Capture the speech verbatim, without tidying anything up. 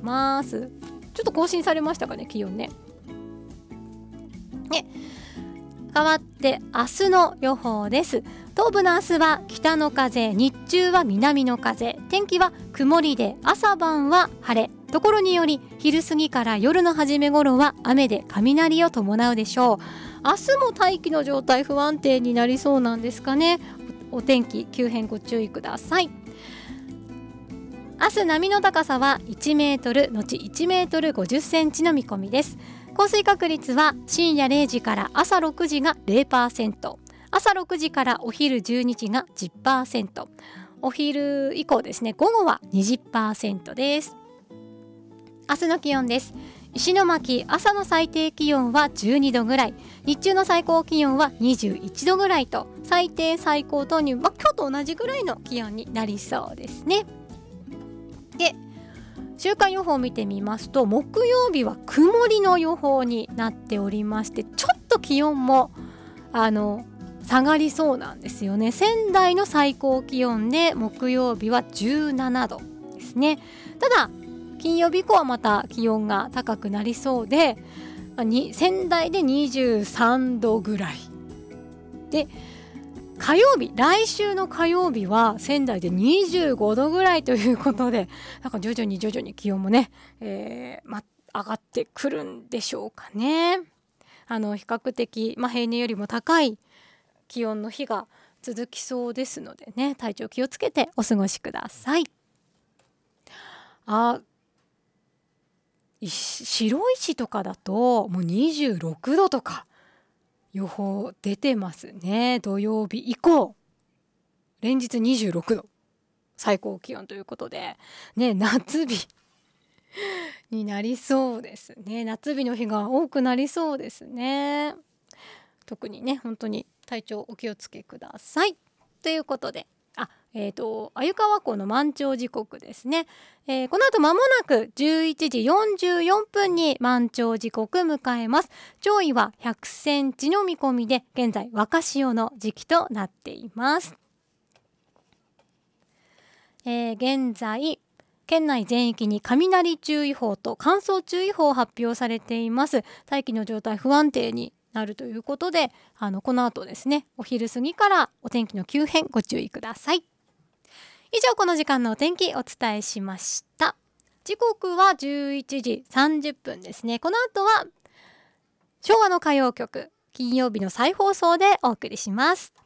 ます。ちょっと更新されましたかね、気温ね。ね、変わって明日の予報です。東部の明日は北の風、日中は南の風、天気は曇りで朝晩は晴れ、ところにより昼過ぎから夜の初め頃は雨で雷を伴うでしょう。明日も大気の状態不安定になりそうなんですかね。 お, お天気急変ご注意ください。明日波の高さはいちメートルのちいちメートルごじゅっセンチの見込みです。降水確率は深夜れいじから朝ろくじが ゼロパーセント、朝ろくじからお昼じゅうにじが じゅっパーセント、お昼以降ですね、午後は にじゅっパーセント です。明日の気温です。石巻、朝の最低気温はじゅうにどぐらい、日中の最高気温はにじゅういちどぐらいと、最低最高とに、まあ、今日と同じぐらいの気温になりそうですね。で、週間予報を見てみますと、木曜日は曇りの予報になっておりまして、ちょっと気温もあの下がりそうなんですよね。仙台の最高気温で木曜日はじゅうななどですね。ただ金曜日以降はまた気温が高くなりそうで、に仙台でにじゅうさんどぐらいで、火曜日、来週の火曜日は仙台でにじゅうごどぐらいということで、なんか徐々に徐々に気温もね、えーま、上がってくるんでしょうかね。あの比較的、ま、平年よりも高い気温の日が続きそうですのでね、体調気をつけてお過ごしください。あ、白石とかだともうにじゅうろくどとか予報出てますね。土曜日以降連日にじゅうろくど最高気温ということでね、夏日になりそうですね。夏日の日が多くなりそうですね。特にね、本当に体調お気をつけくださいということで、あ、えーと鮎川湖の満潮時刻ですね、えー、この後間もなくじゅういちじよんじゅうよんぷんに満潮時刻迎えます。潮位はひゃくセンチの見込みで、現在若潮の時期となっています。えー、現在県内全域に雷注意報と乾燥注意報発表されています。大気の状態不安定になるということで、あのこの後ですね、お昼過ぎからお天気の急変ご注意ください。以上、この時間のお天気お伝えしました。時刻はじゅういちじさんじゅっぷんですね。この後は昭和の歌謡曲、金曜日の再放送でお送りします。